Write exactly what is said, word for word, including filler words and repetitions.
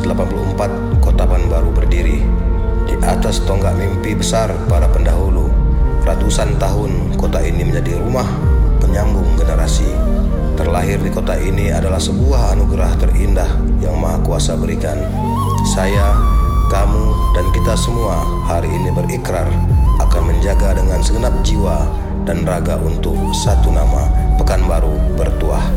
delapan puluh empat kota Pekanbaru berdiri. Di atas tonggak mimpi besar para pendahulu, ratusan tahun kota ini menjadi rumah penyambung generasi. Terlahir di kota ini adalah sebuah anugerah terindah yang Maha Kuasa berikan. Saya, kamu, dan kita semua hari ini berikrar akan menjaga dengan segenap jiwa dan raga untuk satu nama Pekanbaru bertuah.